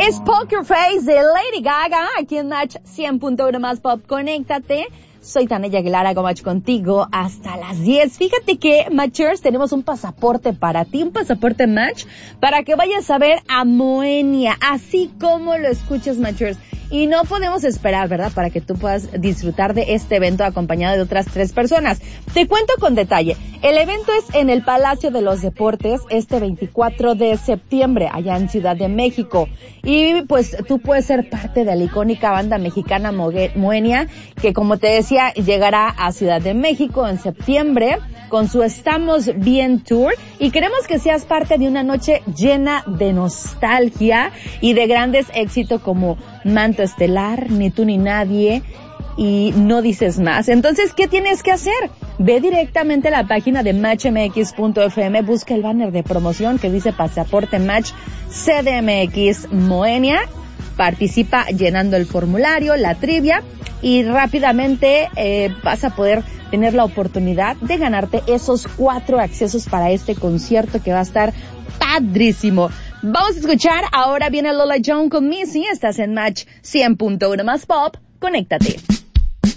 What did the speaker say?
Es Poker Face de Lady Gaga, aquí en Match 100.1 más Pop. Conéctate. Soy Tania Aguilar, hago Match contigo hasta las 10. Fíjate que, Matchers, tenemos un pasaporte para ti, un pasaporte Match, para que vayas a ver a Moenia, así como lo escuchas, Matchers. Y no podemos esperar, ¿verdad?, para que tú puedas disfrutar de este evento acompañado de otras 3 personas. Te cuento con detalle. El evento es en el Palacio de los Deportes este 24 de septiembre, allá en Ciudad de México. Y pues tú puedes ser parte de la icónica banda mexicana Moenia, que como te decía, llegará a Ciudad de México en septiembre con su Estamos Bien Tour. Y queremos que seas parte de una noche llena de nostalgia y de grandes éxitos como Manto Estelar, Ni tú ni nadie y No dices más. Entonces, ¿qué tienes que hacer? Ve directamente a la página de matchmx.fm, busca el banner de promoción que dice Pasaporte Match CDMX Moenia, participa llenando el formulario, la trivia, y rápidamente vas a poder tener la oportunidad de ganarte esos 4 accesos para este concierto que va a estar padrísimo. Vamos a escuchar, ahora viene Lola Young con Missy. Estás en Match 100.1 más Pop. Conéctate.